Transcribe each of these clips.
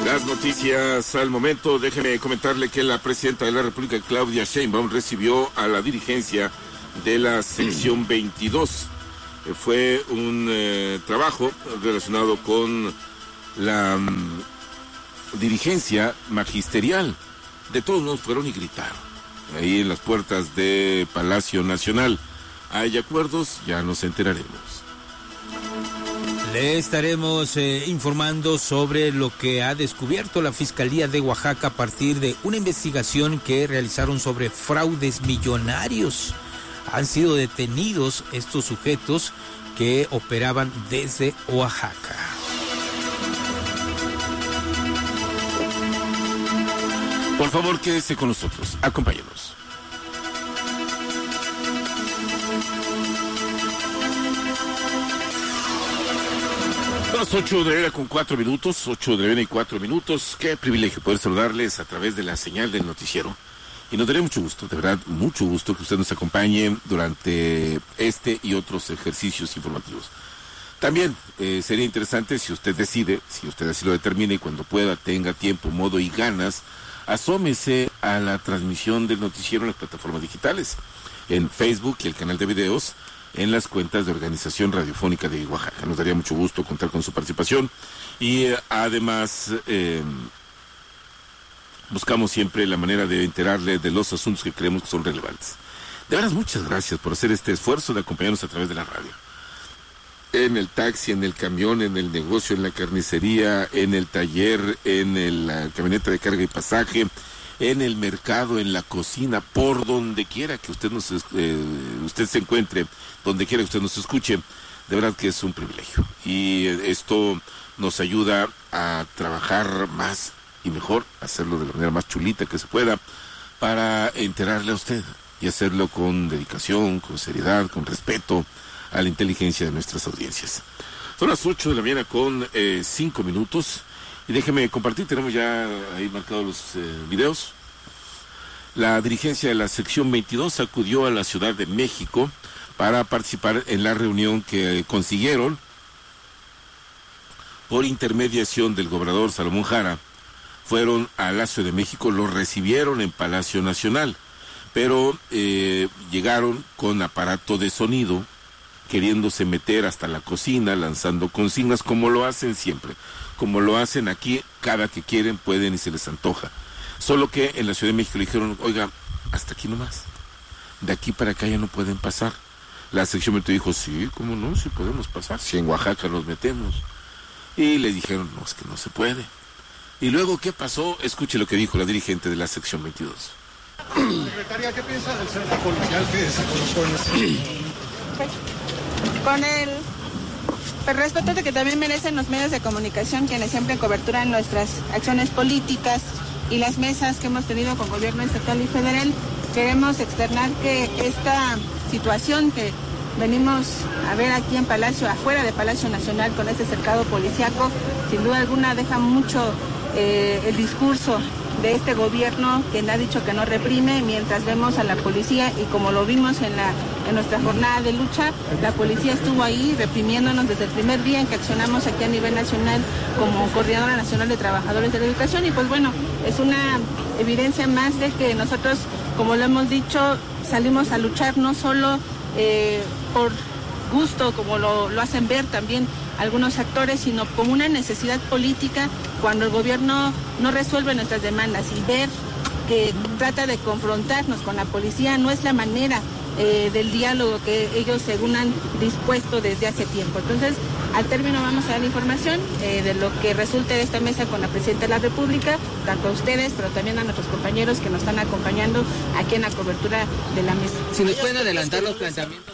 Las noticias al momento. Déjeme comentarle que la presidenta de la República, Claudia Sheinbaum, recibió a la dirigencia de la sección 22. Fue un trabajo relacionado con la dirigencia magisterial. De todos modos fueron y gritaron ahí en las puertas de Palacio Nacional. ¿Hay acuerdos? Ya nos enteraremos. Le estaremos informando sobre lo que ha descubierto la Fiscalía de Oaxaca a partir de una investigación que realizaron sobre fraudes millonarios. Han sido detenidos estos sujetos que operaban desde Oaxaca. Por favor, quédese con nosotros. Acompáñenos. Las 8 de la mañana con 4 minutos, 8 de la mañana y 4 minutos. Qué privilegio poder saludarles a través de la señal del noticiero. Y nos daría mucho gusto, de verdad, mucho gusto que usted nos acompañe durante este y otros ejercicios informativos. También sería interesante si usted decide, si usted así lo determina y cuando pueda, tenga tiempo, modo y ganas, asómese a la transmisión del noticiero en las plataformas digitales, en Facebook y el canal de videos, en las cuentas de Organización Radiofónica de Oaxaca. Nos daría mucho gusto contar con su participación y además buscamos siempre la manera de enterarle de los asuntos que creemos que son relevantes. De veras, muchas gracias por hacer este esfuerzo de acompañarnos a través de la radio. En el taxi, en el camión, en el negocio, en la carnicería, en el taller, en la camioneta de carga y pasaje, en el mercado, en la cocina, por donde quiera que usted usted se encuentre, donde quiera que usted nos escuche, de verdad que es un privilegio. Y esto nos ayuda a trabajar más y mejor, hacerlo de la manera más chulita que se pueda, para enterarle a usted y hacerlo con dedicación, con seriedad, con respeto a la inteligencia de nuestras audiencias. Son las 8 de la mañana con 5 minutos. Y déjeme compartir, tenemos ya ahí marcados los videos. La dirigencia de la sección 22 acudió a la Ciudad de México para participar en la reunión que consiguieron por intermediación del gobernador Salomón Jara. Fueron a la Ciudad de México, lo recibieron en Palacio Nacional, pero llegaron con aparato de sonido, queriéndose meter hasta la cocina, lanzando consignas, como lo hacen siempre. Como lo hacen aquí, cada que quieren, pueden y se les antoja. Solo que en la Ciudad de México le dijeron, oiga, hasta aquí nomás. De aquí para acá ya no pueden pasar. La sección 22 dijo, sí, ¿cómo no? Sí podemos pasar. Si en Oaxaca nos metemos. Y les dijeron, no, es que no se puede. Y luego, ¿qué pasó? Escuche lo que dijo la dirigente de la sección 22. Secretaria, ¿qué piensa del centro policial que se colocó en este? Con el respeto de que también merecen los medios de comunicación, quienes siempre coberturan nuestras acciones políticas y las mesas que hemos tenido con gobierno estatal y federal, queremos externar que esta situación que venimos a ver aquí en Palacio, afuera de Palacio Nacional, con este cercado policiaco, sin duda alguna deja mucho el discurso de este gobierno, quien ha dicho que no reprime, mientras vemos a la policía, y como lo vimos en nuestra jornada de lucha, la policía estuvo ahí reprimiéndonos desde el primer día en que accionamos aquí a nivel nacional como Coordinadora Nacional de Trabajadores de la Educación. Y pues bueno, es una evidencia más de que nosotros, como lo hemos dicho, salimos a luchar no solo por gusto, como lo hacen ver también algunos actores, sino como una necesidad política cuando el gobierno no resuelve nuestras demandas, y ver que trata de confrontarnos con la policía no es la manera del diálogo que ellos según han dispuesto desde hace tiempo. Entonces, al término vamos a dar información de lo que resulte de esta mesa con la Presidenta de la República, tanto a ustedes, pero también a nuestros compañeros que nos están acompañando aquí en la cobertura de la mesa. Si nos pueden adelantar los planteamientos.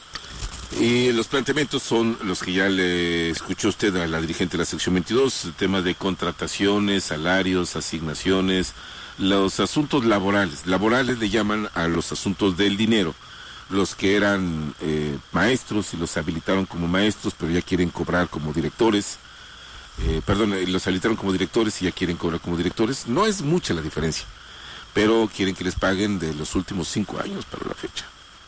Y los planteamientos son los que ya le escuchó usted a la dirigente de la sección 22, temas de contrataciones, salarios, asignaciones, los asuntos laborales. Laborales le llaman a los asuntos del dinero. Los que eran maestros y los habilitaron como maestros, pero ya quieren cobrar como directores. Los habilitaron como directores y ya quieren cobrar como directores. No es mucha la diferencia, pero quieren que les paguen de los últimos 5 años para la fecha.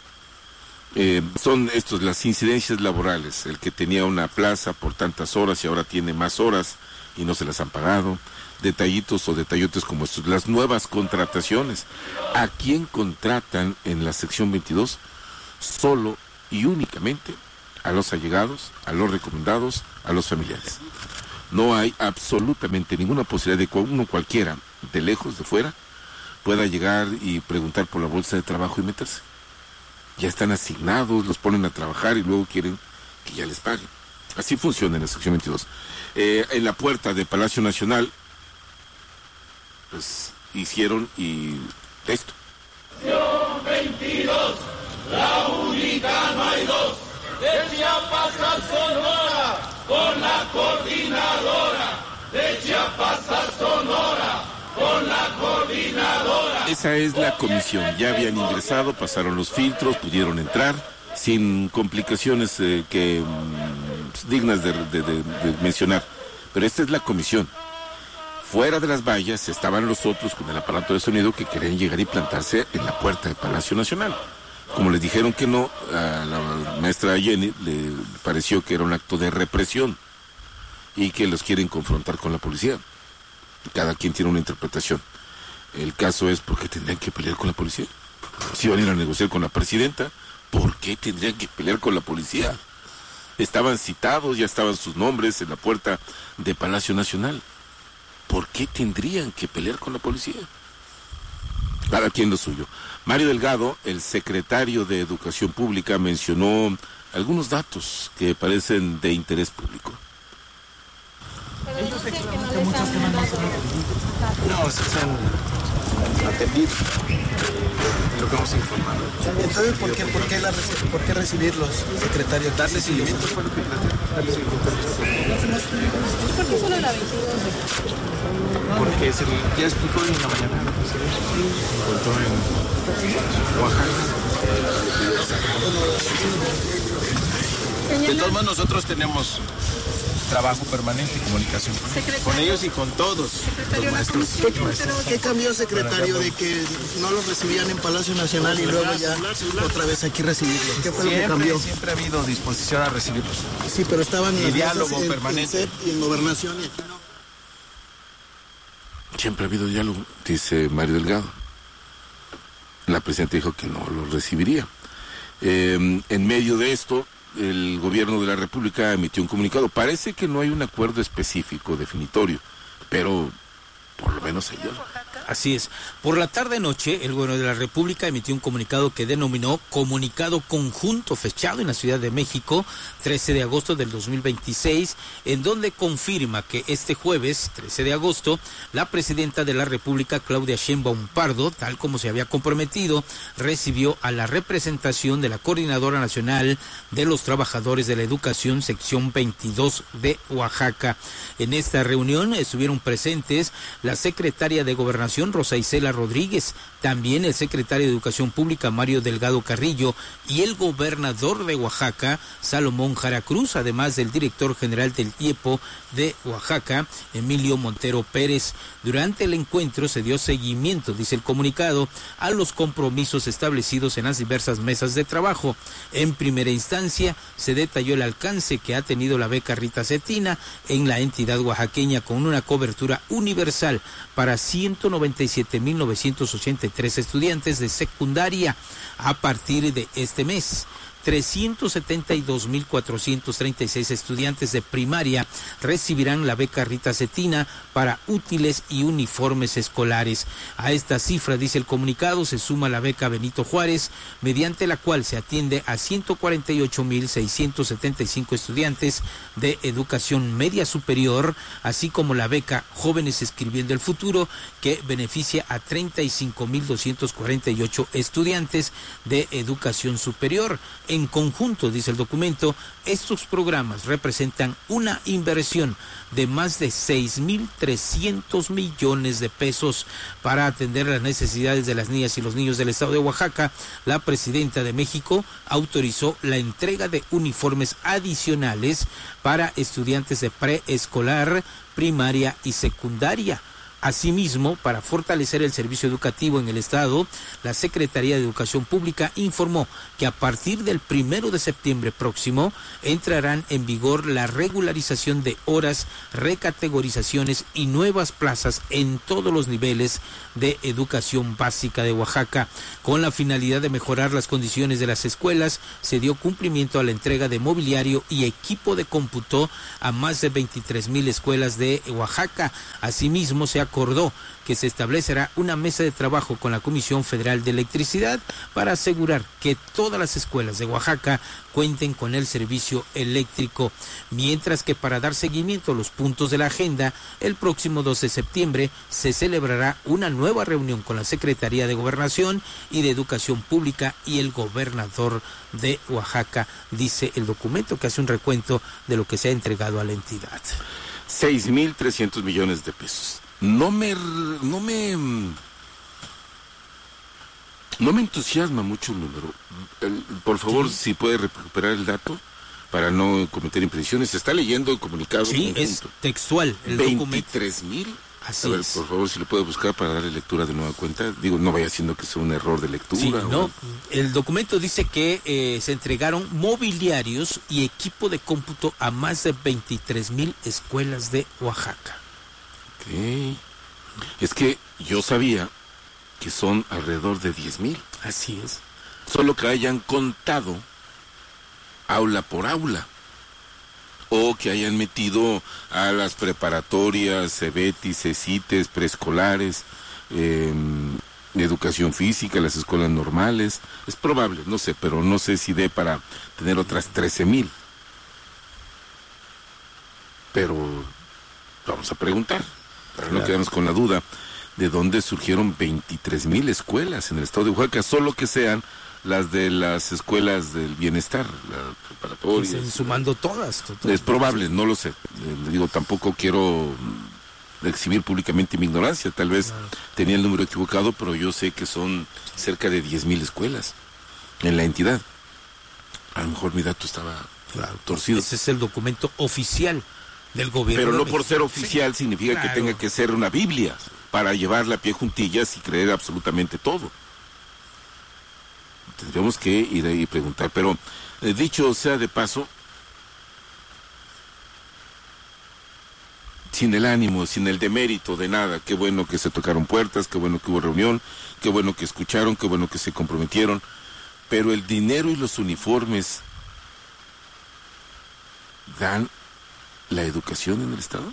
Son las incidencias laborales, el que tenía una plaza por tantas horas y ahora tiene más horas y no se las han pagado. Detallitos o detallotes como estos, las nuevas contrataciones. ¿A quién contratan en la sección 22? Solo y únicamente a los allegados, a los recomendados, a los familiares. No hay absolutamente ninguna posibilidad de que uno cualquiera, de lejos, de fuera, pueda llegar y preguntar por la bolsa de trabajo y meterse. Ya están asignados, los ponen a trabajar y luego quieren que ya les paguen. Así funciona en la sección 22. En la puerta de Palacio Nacional, pues hicieron y esto. 22, la única, no hay dos, de Chiapas a Sonora, con la coordinadora, de Chiapas a Sonora, con la coordinadora. Esa es la comisión, ya habían ingresado, pasaron los filtros, pudieron entrar, sin complicaciones dignas de mencionar, pero esta es la comisión. Fuera de las vallas estaban los otros con el aparato de sonido que querían llegar y plantarse en la puerta del Palacio Nacional. Como les dijeron que no, a la maestra Jenny le pareció que era un acto de represión y que los quieren confrontar con la policía. Cada quien tiene una interpretación. El caso es, ¿por qué tendrían que pelear con la policía? Si van a ir a negociar con la presidenta, ¿por qué tendrían que pelear con la policía? Estaban citados, ya estaban sus nombres en la puerta de Palacio Nacional. ¿Por qué tendrían que pelear con la policía? Cada quien lo suyo. Mario Delgado, el secretario de Educación Pública, mencionó algunos datos que parecen de interés público. Ellos dicen que muchos temas no se han atendido. No, se han atendido. Lo que hemos informado. Entonces, ¿por qué recibirlos, secretario? Darle seguimiento fue lo que planteé. Darle seguimiento. ¿Por qué solo la 22? Porque ya explicó en la mañana, se encontró en Oaxaca. De todos modos, nosotros tenemos trabajo permanente, comunicación con ellos y con todos los maestros. ¿Qué cambió, secretario, de que no los recibían en Palacio Nacional y luego ya otra vez aquí recibirlos? ¿Qué fue lo que cambió? Siempre ha habido disposición a recibirlos. Sí, pero estaban en diálogo permanente. En CEP y en Gobernación y aquí no. Siempre ha habido diálogo, dice Mario Delgado. La presidenta dijo que no lo recibiría. En medio de esto, el gobierno de la República emitió un comunicado. Parece que no hay un acuerdo específico, definitorio, pero por lo menos hay diálogo. Así es. Por la tarde-noche, el gobierno de la República emitió un comunicado que denominó Comunicado Conjunto, fechado en la Ciudad de México, 13 de agosto del 2026, en donde confirma que este jueves, 13 de agosto, la presidenta de la República, Claudia Sheinbaum Pardo, tal como se había comprometido, recibió a la representación de la Coordinadora Nacional de los Trabajadores de la Educación, sección 22 de Oaxaca. En esta reunión estuvieron presentes la secretaria de Gobernación, Rosa Isela Rodríguez, también el secretario de Educación Pública, Mario Delgado Carrillo, y el gobernador de Oaxaca, Salomón Jara Cruz, además del director general del TIEPO de Oaxaca, Emilio Montero Pérez. Durante el encuentro se dio seguimiento, dice el comunicado, a los compromisos establecidos en las diversas mesas de trabajo. En primera instancia, se detalló el alcance que ha tenido la beca Rita Cetina en la entidad oaxaqueña, con una cobertura universal para 197.983 estudiantes de secundaria a partir de este mes. 372.436 estudiantes de primaria recibirán la beca Rita Cetina para útiles y uniformes escolares. A esta cifra, dice el comunicado, se suma la beca Benito Juárez, mediante la cual se atiende a 148.675 estudiantes de educación media superior, así como la beca Jóvenes Escribiendo el Futuro, que beneficia a 35.248 estudiantes de educación superior. En conjunto, dice el documento, estos programas representan una inversión de más de 6.300 millones de pesos para atender las necesidades de las niñas y los niños del estado de Oaxaca. La presidenta de México autorizó la entrega de uniformes adicionales para estudiantes de preescolar, primaria y secundaria. Asimismo, para fortalecer el servicio educativo en el Estado, la Secretaría de Educación Pública informó que a partir del 1 de septiembre próximo entrarán en vigor la regularización de horas, recategorizaciones y nuevas plazas en todos los niveles de educación básica de Oaxaca. Con la finalidad de mejorar las condiciones de las escuelas, se dio cumplimiento a la entrega de mobiliario y equipo de cómputo a más de 23,000 escuelas de Oaxaca. Asimismo, se acordó que se establecerá una mesa de trabajo con la Comisión Federal de Electricidad para asegurar que todas las escuelas de Oaxaca cuenten con el servicio eléctrico, mientras que para dar seguimiento a los puntos de la agenda, el próximo 2 de septiembre se celebrará una nueva reunión con la Secretaría de Gobernación y de Educación Pública y el gobernador de Oaxaca, dice el documento que hace un recuento de lo que se ha entregado a la entidad. 6,300 millones de pesos. No me entusiasma mucho el número. Por favor, sí. Si puede recuperar el dato para no cometer imprecisiones. Se está leyendo el comunicado. Sí, es textual el 23,000. Así a ver, es. por favor, si lo puede buscar para darle lectura de nueva cuenta. Digo, no vaya siendo que sea un error de lectura. Sí, no. El documento dice que se entregaron mobiliarios y equipo de cómputo a más de 23,000 escuelas de Oaxaca. Ok. Es que yo sabía que son alrededor de 10,000. Así es. Solo que hayan contado aula por aula. O que hayan metido a las preparatorias, CEBETIS, CECITES, preescolares, educación física, las escuelas normales. Es probable, no sé, pero no sé si dé para tener otras 13,000. Pero vamos a preguntar, para no quedarnos con la duda, de dónde surgieron 23,000 escuelas en el estado de Oaxaca, solo que sean las de las escuelas del bienestar, la preparatoria. Están sumando todas. Es probable, no lo sé. Digo, tampoco quiero exhibir públicamente mi ignorancia. Tal vez tenía el número equivocado, pero yo sé que son cerca de 10,000 escuelas en la entidad. A lo mejor mi dato estaba torcido. Ese es el documento oficial del gobierno. Pero no por ser oficial significa que tenga que ser una Biblia para llevarla a pie juntillas y creer absolutamente todo. Tendríamos que ir ahí y preguntar, pero dicho sea de paso, sin el ánimo, sin el demérito de nada, qué bueno que se tocaron puertas, qué bueno que hubo reunión, qué bueno que escucharon, qué bueno que se comprometieron, pero el dinero y los uniformes dan la educación en el Estado.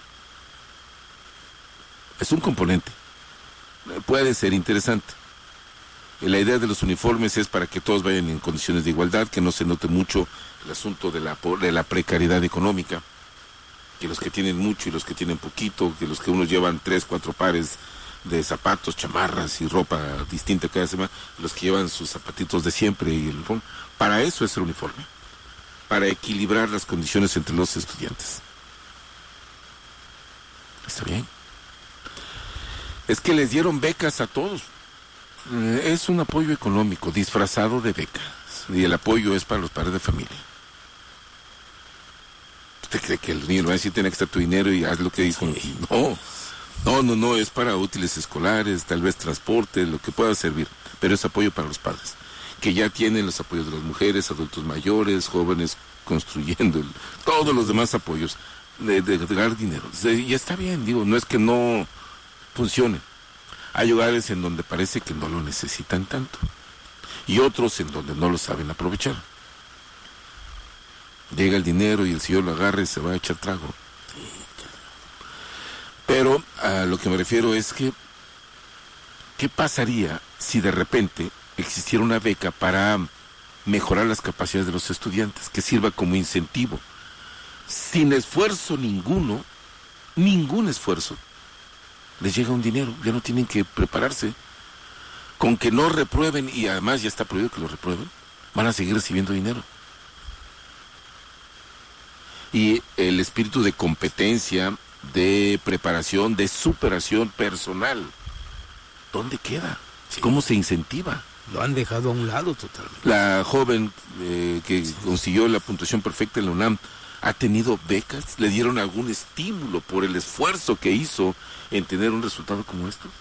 Es un componente, puede ser interesante. La idea de los uniformes es para que todos vayan en condiciones de igualdad, que no se note mucho el asunto de la precariedad económica, que los que tienen mucho y los que tienen poquito, que los que unos llevan 3, 4 pares de zapatos, chamarras y ropa distinta cada semana, los que llevan sus zapatitos de siempre y el uniforme. Para eso es el uniforme, para equilibrar las condiciones entre los estudiantes. Está bien. Es que les dieron becas a todos. Es un apoyo económico disfrazado de becas y el apoyo es para los padres de familia. ¿Usted cree que el niño le va a decir tiene que estar tu dinero y haz lo que dijo? No, es para útiles escolares, tal vez transporte, lo que pueda servir, pero es apoyo para los padres, que ya tienen los apoyos de las mujeres, adultos mayores, jóvenes construyendo, todos los demás apoyos de dar dinero. Y está bien, digo, no es que no funcione. Hay hogares en donde parece que no lo necesitan tanto y otros en donde no lo saben aprovechar. Llega el dinero y el señor lo agarra y se va a echar trago. Pero a lo que me refiero es que ¿qué pasaría si de repente existiera una beca para mejorar las capacidades de los estudiantes, que sirva como incentivo? Sin esfuerzo ninguno, ningún esfuerzo, les llega un dinero, ya no tienen que prepararse. Con que no reprueben, y además ya está prohibido que lo reprueben, van a seguir recibiendo dinero. Y el espíritu de competencia, de preparación, de superación personal, ¿dónde queda? Sí. ¿Cómo se incentiva? Lo han dejado a un lado totalmente. La joven que consiguió la puntuación perfecta en la UNAM ¿Ha tenido becas? ¿Le dieron algún estímulo por el esfuerzo que hizo en tener un resultado como estos?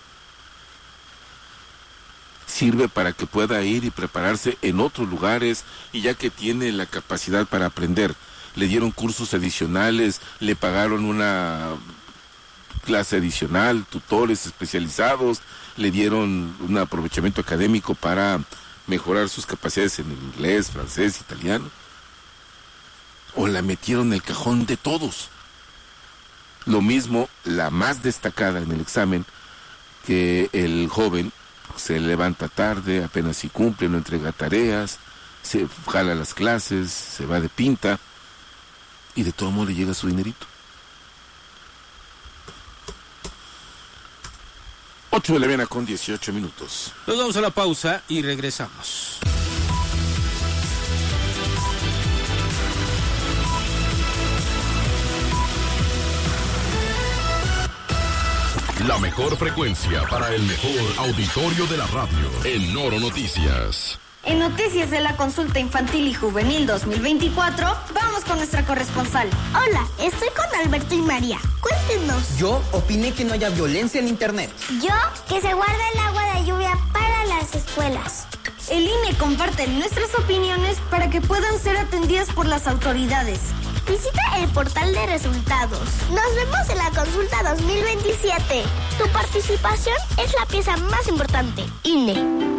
Sirve para que pueda ir y prepararse en otros lugares, y ya que tiene la capacidad para aprender, le dieron cursos adicionales, le pagaron una clase adicional, tutores especializados, le dieron un aprovechamiento académico para mejorar sus capacidades en inglés, francés, italiano. O la metieron en el cajón de todos. Lo mismo, la más destacada en el examen, que el joven se levanta tarde, apenas si cumple, no entrega tareas, se jala las clases, se va de pinta, y de todo modo le llega su dinerito. 8 de la mañana con 18 minutos. Nos vamos a la pausa y regresamos. La mejor frecuencia para el mejor auditorio de la radio. En Noro Noticias. En Noticias de la Consulta Infantil y Juvenil 2024, vamos con nuestra corresponsal. Hola, estoy con Alberto y María. Cuéntenos. Yo opiné que no haya violencia en internet. Yo, que se guarde el agua de lluvia para las escuelas. El INE comparte nuestras opiniones para que puedan ser atendidas por las autoridades. Visita el portal de resultados. Nos vemos en la consulta 2027. Tu participación es la pieza más importante. INE.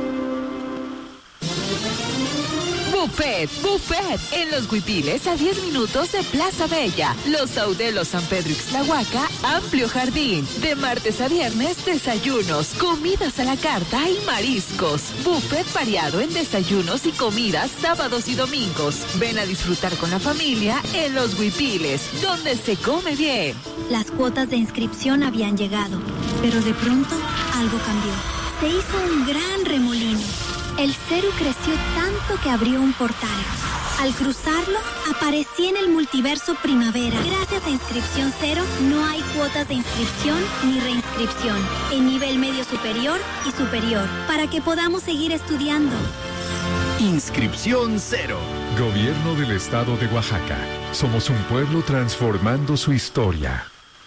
Buffet en Los Huipiles, a 10 minutos de Plaza Bella. Los Audelos San Pedro Ixtlahuaca, amplio jardín. De martes a viernes, desayunos, comidas a la carta y mariscos. Buffet variado en desayunos y comidas sábados y domingos. Ven a disfrutar con la familia en Los Huipiles, donde se come bien. Las cuotas de inscripción habían llegado, pero de pronto algo cambió. Se hizo un gran remolino. El CERU creció tanto que abrió un portal. Al cruzarlo, aparecí en el multiverso primavera. Gracias a Inscripción Cero, no hay cuotas de inscripción ni reinscripción. En nivel medio superior y superior, para que podamos seguir estudiando. Inscripción Cero. Gobierno del Estado de Oaxaca. Somos un pueblo transformando su historia.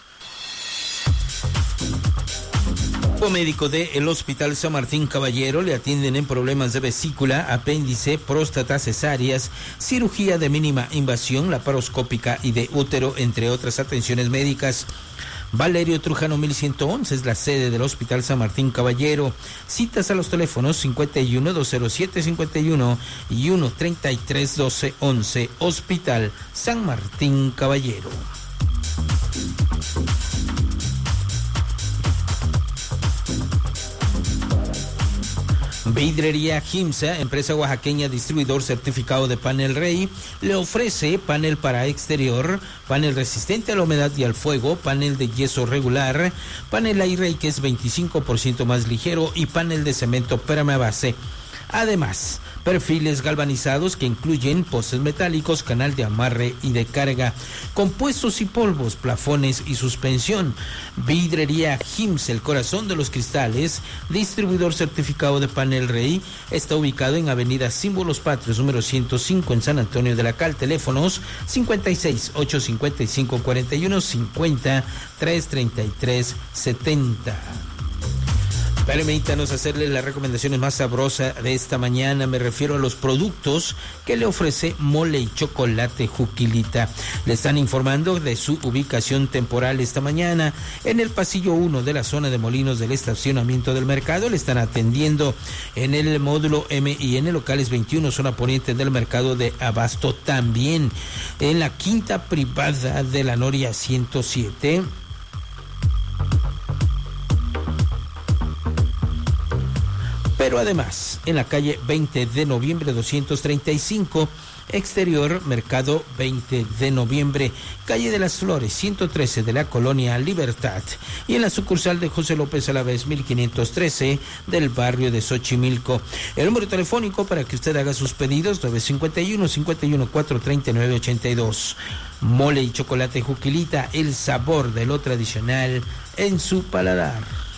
Médico del Hospital San Martín Caballero le atienden en problemas de vesícula, apéndice, próstata, cesáreas, cirugía de mínima invasión, laparoscópica y de útero, entre otras atenciones médicas. Valerio Trujano 1111 es la sede del Hospital San Martín Caballero. Citas a los teléfonos 51-207-51 y 1-33-12-11. Hospital San Martín Caballero. Vidrería Gimsa, empresa oaxaqueña distribuidor certificado de Panel Rey, le ofrece panel para exterior, panel resistente a la humedad y al fuego, panel de yeso regular, panel Airrey que es 25% más ligero y panel de cemento permabase. Además, perfiles galvanizados que incluyen postes metálicos, canal de amarre y de carga, compuestos y polvos, plafones y suspensión. Vidrería Gims, el corazón de los cristales, distribuidor certificado de Panel Rey, está ubicado en Avenida Símbolos Patrios, número 105 en San Antonio de la Cal. Teléfonos 56-855-4150, 333-70. Permítanos hacerle las recomendaciones más sabrosas de esta mañana. Me refiero a los productos que le ofrece Mole y Chocolate Juquilita. Le están informando de su ubicación temporal esta mañana en el pasillo 1 de la zona de Molinos del estacionamiento del mercado. Le están atendiendo en el módulo M y en el locales 21, zona poniente del mercado de Abasto. También en la quinta privada de la Noria 107. Pero además, en la calle 20 de noviembre 235, exterior Mercado 20 de noviembre, calle de las Flores 113 de la Colonia Libertad, y en la sucursal de José López Alavés 1513 del barrio de Xochimilco. El número telefónico para que usted haga sus pedidos, 951-51-439-82. Mole y Chocolate Juquilita, el sabor de lo tradicional en su paladar.